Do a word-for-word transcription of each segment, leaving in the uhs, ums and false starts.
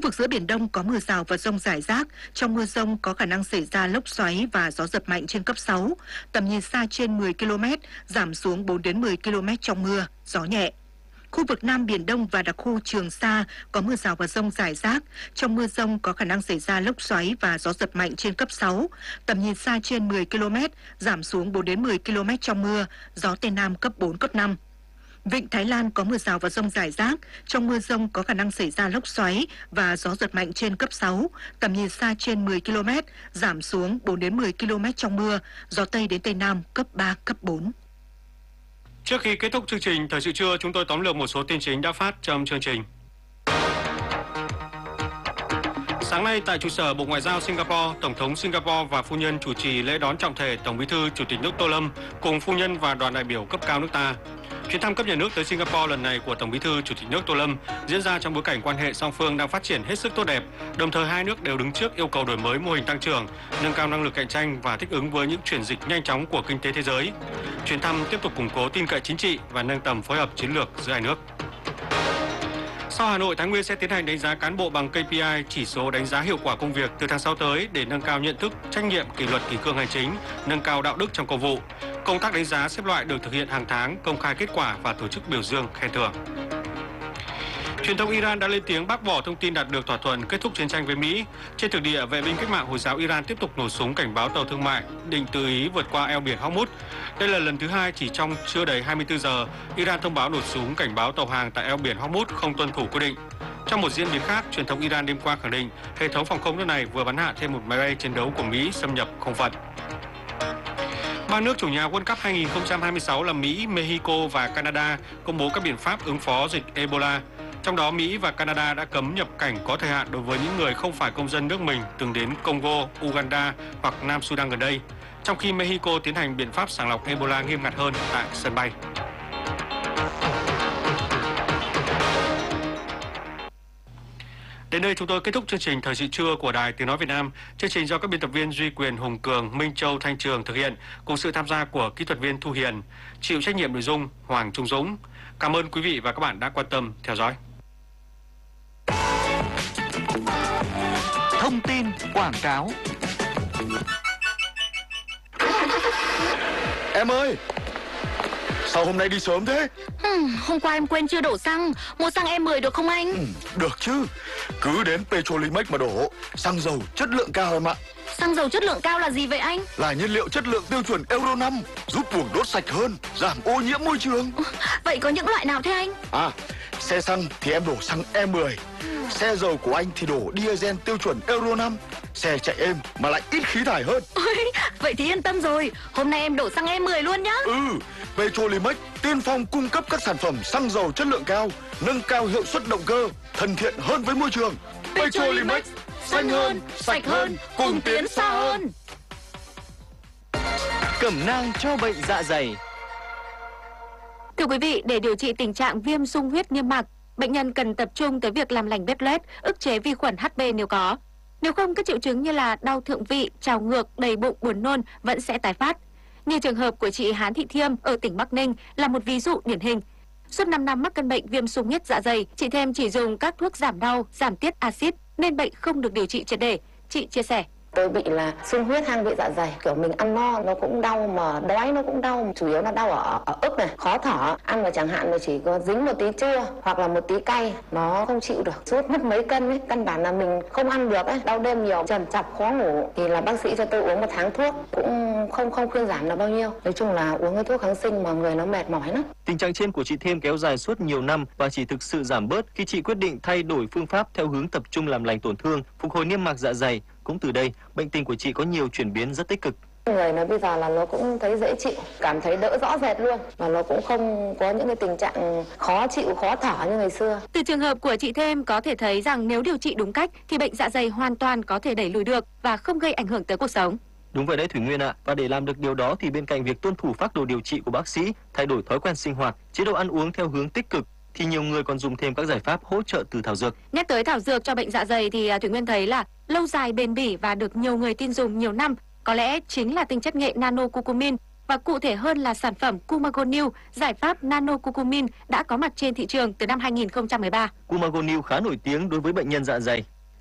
vực giữa Biển Đông có mưa rào và dông rải rác. Trong mưa dông có khả năng xảy ra lốc xoáy và gió giật mạnh trên cấp sáu. Tầm nhìn xa trên mười ki lô mét, giảm xuống bốn đến mười ki lô mét trong mưa, gió nhẹ. Khu vực Nam Biển Đông và đặc khu Trường Sa có mưa rào và dông rải rác. Trong mưa dông có khả năng xảy ra lốc xoáy và gió giật mạnh trên cấp sáu. Tầm nhìn xa trên mười ki lô mét, giảm xuống bốn đến mười ki lô mét trong mưa, gió Tây Nam cấp bốn, cấp năm. Vịnh Thái Lan có mưa rào và dông rải rác. Trong mưa dông có khả năng xảy ra lốc xoáy và gió giật mạnh trên cấp sáu. Tầm nhìn xa trên mười ki lô mét, giảm xuống bốn đến mười ki lô mét trong mưa, gió Tây đến Tây Nam cấp ba, cấp bốn. Trước khi kết thúc chương trình Thời sự trưa, chúng tôi tóm lược một số tin chính đã phát trong chương trình. Sáng nay tại trụ sở Bộ Ngoại giao Singapore, Tổng thống Singapore và phu nhân chủ trì lễ đón trọng thể Tổng Bí thư Chủ tịch nước Tô Lâm cùng phu nhân và đoàn đại biểu cấp cao nước ta. Chuyến thăm cấp nhà nước tới Singapore lần này của Tổng Bí thư Chủ tịch nước Tô Lâm diễn ra trong bối cảnh quan hệ song phương đang phát triển hết sức tốt đẹp, đồng thời hai nước đều đứng trước yêu cầu đổi mới mô hình tăng trưởng, nâng cao năng lực cạnh tranh và thích ứng với những chuyển dịch nhanh chóng của kinh tế thế giới. Chuyến thăm tiếp tục củng cố tin cậy chính trị và nâng tầm phối hợp chiến lược giữa hai nước. Sau Hà Nội, Thái Nguyên sẽ tiến hành đánh giá cán bộ bằng K P I, chỉ số đánh giá hiệu quả công việc từ tháng sáu tới để nâng cao nhận thức, trách nhiệm, kỷ luật kỷ cương hành chính, nâng cao đạo đức trong công vụ. Công tác đánh giá xếp loại được thực hiện hàng tháng, công khai kết quả và tổ chức biểu dương, khen thưởng. Truyền thông Iran đã lên tiếng bác bỏ thông tin đạt được thỏa thuận kết thúc chiến tranh với Mỹ. Trên thực địa, vệ binh cách mạng Hồi giáo Iran tiếp tục nổ súng cảnh báo tàu thương mại định tự ý vượt qua eo biển Hormuz. Đây là lần thứ hai chỉ trong chưa đầy hai mươi tư giờ, Iran thông báo nổ súng cảnh báo tàu hàng tại eo biển Hormuz không tuân thủ quy định. Trong một diễn biến khác, truyền thông Iran đêm qua khẳng định hệ thống phòng không nước này vừa bắn hạ thêm một máy bay chiến đấu của Mỹ xâm nhập không phận. Ba nước chủ nhà World Cup hai nghìn không trăm hai mươi sáu là Mỹ, Mexico và Canada công bố các biện pháp ứng phó dịch Ebola. Trong đó, Mỹ và Canada đã cấm nhập cảnh có thời hạn đối với những người không phải công dân nước mình từng đến Congo, Uganda hoặc Nam Sudan gần đây, trong khi Mexico tiến hành biện pháp sàng lọc Ebola nghiêm ngặt hơn tại sân bay. Đến đây chúng tôi kết thúc chương trình Thời sự trưa của Đài Tiếng nói Việt Nam. Chương trình do các biên tập viên Duy Quyền, Hùng Cường, Minh Châu, Thanh Trường thực hiện cùng sự tham gia của kỹ thuật viên Thu Hiền, chịu trách nhiệm nội dung Hoàng Trung Dũng. Cảm ơn quý vị và các bạn đã quan tâm theo dõi. Thông tin quảng cáo. Em ơi, sao hôm nay đi sớm thế? Ừ, hôm qua em quên chưa đổ xăng. Mua xăng E mười được không anh? Ừ, được chứ. Cứ đến Petrolimex mà đổ. Xăng dầu chất lượng cao em ạ. Xăng dầu chất lượng cao là gì vậy anh? Là nhiên liệu chất lượng tiêu chuẩn Euro năm, giúp buồng đốt sạch hơn, giảm ô nhiễm môi trường. Vậy có những loại nào thế anh? À, xe xăng thì em đổ xăng E mười. Xe dầu của anh thì đổ diesel tiêu chuẩn Euro năm. Xe chạy êm mà lại ít khí thải hơn. Ôi, vậy thì yên tâm rồi. Hôm nay em đổ xăng E mười luôn nhá. Ừ, Petrolimex tiên phong cung cấp các sản phẩm xăng dầu chất lượng cao, nâng cao hiệu suất động cơ, thân thiện hơn với môi trường. Petrolimex, xanh hơn, sạch hơn, cùng tiến xa hơn. Cẩm nang cho bệnh dạ dày. Thưa quý vị, để điều trị tình trạng viêm xung huyết niêm mạc, bệnh nhân cần tập trung tới việc làm lành vết loét, ức chế vi khuẩn H B nếu có. Nếu không, các triệu chứng như là đau thượng vị, trào ngược, đầy bụng, buồn nôn vẫn sẽ tái phát. Như trường hợp của chị Hán Thị Thiêm ở tỉnh Bắc Ninh là một ví dụ điển hình. Suốt năm năm mắc căn bệnh viêm xung huyết dạ dày, chị Thiêm chỉ dùng các thuốc giảm đau, giảm tiết axit nên bệnh không được điều trị triệt để. Chị chia sẻ. Tôi bị là xung huyết hang vị dạ dày, kiểu mình ăn no nó cũng đau mà đói nó cũng đau, chủ yếu là đau ở, ở ức này, khó thở, ăn mà chẳng hạn là chỉ có dính một tí chua hoặc là một tí cay, nó không chịu được, sút mất mấy cân ấy, căn bản là mình không ăn được ấy, đau đêm nhiều, trầm trọc khó ngủ, thì là bác sĩ cho tôi uống một tháng thuốc cũng không không khuyên giảm là bao nhiêu, nói chung là uống cái thuốc kháng sinh mà người nó mệt mỏi lắm. Tình trạng trên của chị Thiêm kéo dài suốt nhiều năm và chỉ thực sự giảm bớt khi chị quyết định thay đổi phương pháp theo hướng tập trung làm lành tổn thương, phục hồi niêm mạc dạ dày. Cũng từ đây, bệnh tình của chị có nhiều chuyển biến rất tích cực. Người nó bây giờ là nó cũng thấy dễ chịu, cảm thấy đỡ rõ rệt luôn, và nó cũng không có những cái tình trạng khó chịu, khó thở như ngày xưa. Từ trường hợp của chị Thêm có thể thấy rằng nếu điều trị đúng cách thì bệnh dạ dày hoàn toàn có thể đẩy lùi được và không gây ảnh hưởng tới cuộc sống. Đúng vậy đấy Thủy Nguyên ạ. Và để làm được điều đó thì bên cạnh việc tuân thủ phác đồ điều trị của bác sĩ, thay đổi thói quen sinh hoạt, chế độ ăn uống theo hướng tích cực, thì nhiều người còn dùng thêm các giải pháp hỗ trợ từ thảo dược. Nhắc tới thảo dược cho bệnh dạ dày thì Thủy Nguyên thấy là lâu dài, bền bỉ và được nhiều người tin dùng nhiều năm có lẽ chính là tinh chất nghệ nano-curcumin, và cụ thể hơn là sản phẩm Cumagonil, giải pháp nano-curcumin đã có mặt trên thị trường từ năm hai nghìn không trăm mười ba. Cumagonil khá nổi tiếng đối với bệnh nhân dạ dày.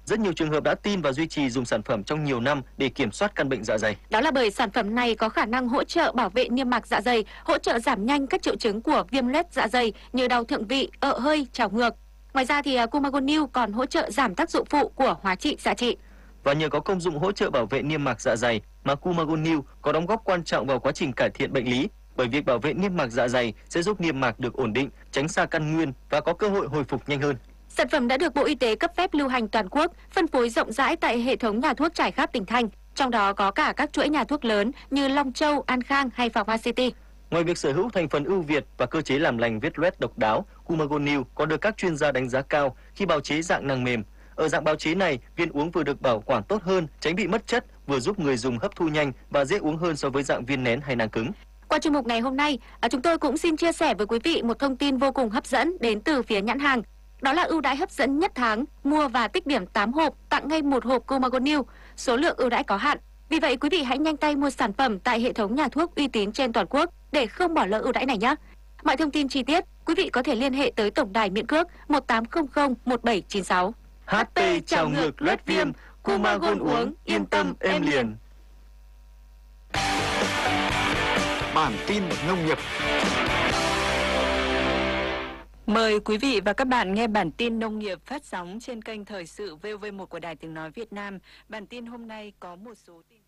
Rất nhiều trường hợp đã tin và duy trì dùng sản phẩm trong nhiều năm để kiểm soát căn bệnh dạ dày. Đó là bởi sản phẩm này có khả năng hỗ trợ bảo vệ niêm mạc dạ dày, hỗ trợ giảm nhanh các triệu chứng của viêm loét dạ dày như đau thượng vị, ợ hơi, trào ngược. Ngoài ra thì Cumagon News còn hỗ trợ giảm tác dụng phụ của hóa trị xạ trị. Và nhờ có công dụng hỗ trợ bảo vệ niêm mạc dạ dày mà Cumagon News có đóng góp quan trọng vào quá trình cải thiện bệnh lý, bởi việc bảo vệ niêm mạc dạ dày sẽ giúp niêm mạc được ổn định, tránh xa căn nguyên và có cơ hội hồi phục nhanh hơn. Sản phẩm đã được Bộ Y tế cấp phép lưu hành toàn quốc, phân phối rộng rãi tại hệ thống nhà thuốc trải khắp tỉnh thành, trong đó có cả các chuỗi nhà thuốc lớn như Long Châu, An Khang hay Pharma City. Ngoài việc sở hữu thành phần ưu việt và cơ chế làm lành vết loét độc đáo, Cumagon News còn được các chuyên gia đánh giá cao khi bào chế dạng nang mềm. Ở dạng bào chế này, viên uống vừa được bảo quản tốt hơn, tránh bị mất chất, vừa giúp người dùng hấp thu nhanh và dễ uống hơn so với dạng viên nén hay nang cứng. Qua chuyên mục ngày hôm nay, chúng tôi cũng xin chia sẻ với quý vị một thông tin vô cùng hấp dẫn đến từ phía nhãn hàng. Đó là ưu đãi hấp dẫn nhất tháng, mua và tích điểm tám hộp, tặng ngay một hộp Cumagon News. Số lượng ưu đãi có hạn. Vì vậy quý vị hãy nhanh tay mua sản phẩm tại hệ thống nhà thuốc uy tín trên toàn quốc để không bỏ lỡ ưu đãi này nhé. Mọi thông tin chi tiết, quý vị có thể liên hệ tới tổng đài miễn cước một tám không không một bảy chín sáu. hát pê trào ngược loét viêm, Cumagon uống yên tâm êm liền. Bản tin nông nghiệp. Mời quý vị và các bạn nghe bản tin nông nghiệp phát sóng trên kênh Thời sự vê o vê một của Đài Tiếng Nói Việt Nam. Bản tin hôm nay có một số tin